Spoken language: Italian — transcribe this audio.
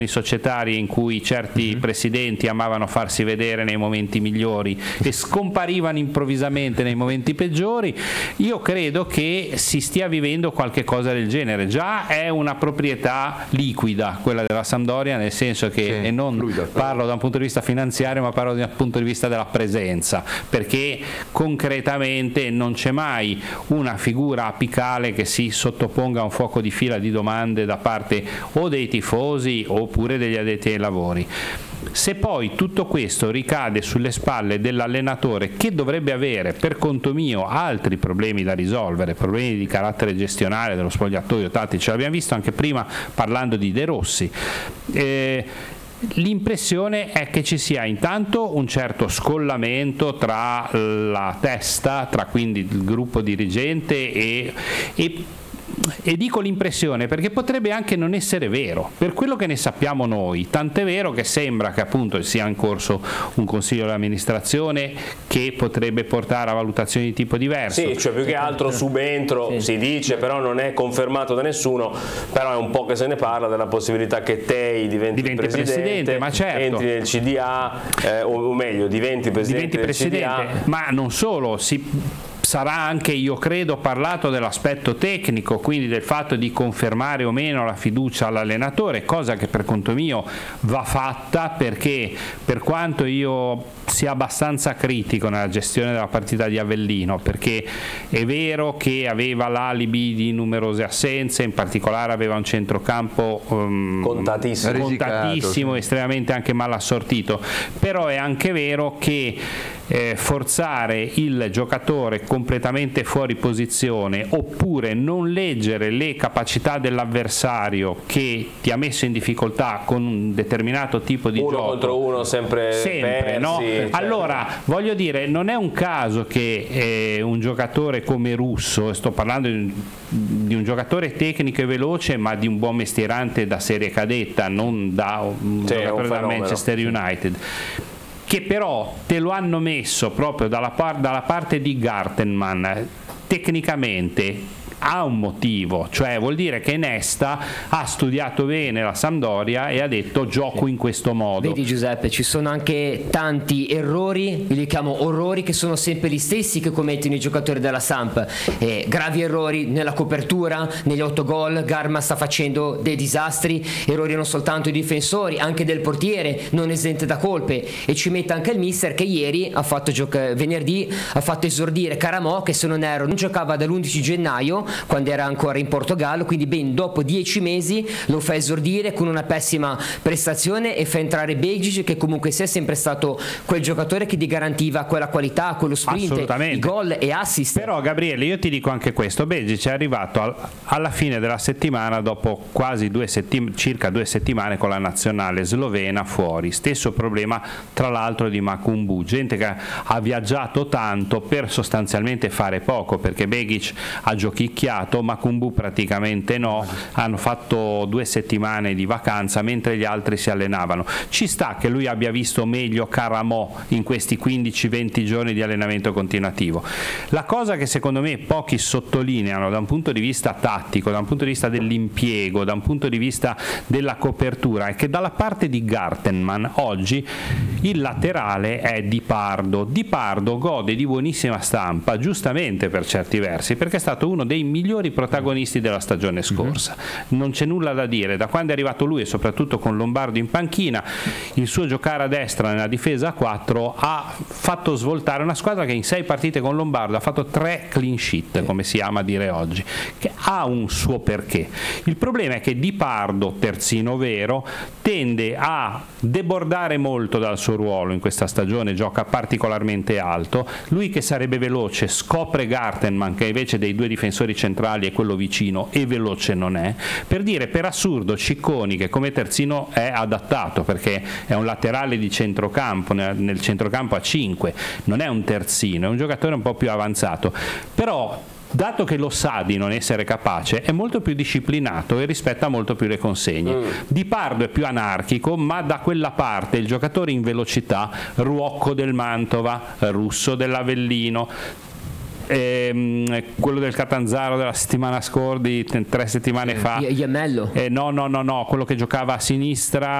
societarie in cui certi presidenti amavano farsi vedere nei momenti migliori e scomparivano improvvisamente nei momenti peggiori. Io credo che si stia vivendo qualche cosa del genere. Già è una proprietà liquida quella della Sampdoria, nel senso che, e non parlo da un punto di vista finanziario, ma parlo dal punto di vista della presenza, perché concretamente non c'è mai una figura apicale che si sottoponga a un fuoco di fila di domande da parte o dei tifosi oppure degli addetti ai lavori. Se poi tutto questo ricade sulle spalle dell'allenatore, che dovrebbe avere per conto mio altri problemi da risolvere, problemi di carattere gestionale dello spogliatoio tattici, l'abbiamo visto anche prima parlando di De Rossi, l'impressione è che ci sia intanto un certo scollamento tra la testa, tra quindi il gruppo dirigente e dico l'impressione perché potrebbe anche non essere vero, per quello che ne sappiamo noi, tant'è vero che sembra che appunto sia in corso un consiglio di amministrazione che potrebbe portare a valutazioni di tipo diverso. Sì, cioè più che altro subentro, si dice, però non è confermato da nessuno, però è un po' che se ne parla della possibilità che Tei diventi presidente, ma certo, entri nel CDA, o meglio diventi presidente del CDA. Ma non solo, sarà anche, io credo, parlato dell'aspetto tecnico, quindi del fatto di confermare o meno la fiducia all'allenatore, cosa che per conto mio va fatta, perché per quanto io sia abbastanza critico nella gestione della partita di Avellino, perché è vero che aveva l'alibi di numerose assenze, in particolare aveva un centrocampo contatissimo, estremamente anche mal assortito, però è anche vero che forzare il giocatore completamente fuori posizione oppure non leggere le capacità dell'avversario che ti ha messo in difficoltà con un determinato tipo di gioco, uno contro uno sempre persi, no? certo. Allora voglio dire, non è un caso che un giocatore come Russo, sto parlando di un giocatore tecnico e veloce ma di un buon mestierante da serie cadetta, non da un giocatore da Manchester United, che però te lo hanno messo proprio dalla parte di Gartenmann, tecnicamente ha un motivo, cioè vuol dire che Nesta ha studiato bene la Sampdoria e ha detto gioco in questo modo. Vedi Giuseppe, ci sono anche tanti errori, io li chiamo orrori, che sono sempre gli stessi che commettono i giocatori della Samp, gravi errori nella copertura, negli autogol. Garma sta facendo dei disastri, errori non soltanto dei difensori, anche del portiere, non esente da colpe, e ci mette anche il mister che ieri ha fatto venerdì ha fatto esordire Caramò, che se non erro non giocava dall'11 gennaio quando era ancora in Portogallo, quindi ben dopo 10 mesi lo fa esordire con una pessima prestazione e fa entrare Begic, che comunque sia sempre stato quel giocatore che ti garantiva quella qualità, quello sprint, i gol e assist. Però Gabriele, io ti dico anche questo, Begic è arrivato alla fine della settimana dopo quasi circa 2 settimane con la nazionale slovena fuori, stesso problema tra l'altro di Makumbu, gente che ha viaggiato tanto per sostanzialmente fare poco, perché Begic ha giochicchiato, Makumbu praticamente no, hanno fatto 2 settimane di vacanza mentre gli altri si allenavano. Ci sta che lui abbia visto meglio Caramò in questi 15-20 giorni di allenamento continuativo. La cosa che secondo me pochi sottolineano da un punto di vista tattico, da un punto di vista dell'impiego, da un punto di vista della copertura, è che dalla parte di Gartenmann oggi il laterale è Di Pardo. Di Pardo gode di buonissima stampa, giustamente per certi versi, perché è stato uno dei migliori protagonisti della stagione scorsa. Non c'è nulla da dire, da quando è arrivato lui e soprattutto con Lombardo in panchina, il suo giocare a destra nella difesa a 4 ha fatto svoltare una squadra che in 6 partite con Lombardo ha fatto 3 clean sheet, come si ama dire oggi, che ha un suo perché. Il problema è che Di Pardo, terzino vero, tende a debordare molto dal suo ruolo in questa stagione, gioca particolarmente alto, lui che sarebbe veloce scopre Gartenmann, che invece dei 2 difensori centrali è quello vicino e veloce non è, per assurdo Cicconi, che come terzino è adattato perché è un laterale di centrocampo, nel centrocampo a 5, non è un terzino, è un giocatore un po' più avanzato, però dato che lo sa di non essere capace, è molto più disciplinato e rispetta molto più le consegne. Di Pardo è più anarchico, ma da quella parte il giocatore in velocità, Ruocco del Mantova, Russo dell'Avellino, quello del Catanzaro della settimana scorsa, di 3 settimane fa. Iamello. No, quello che giocava a sinistra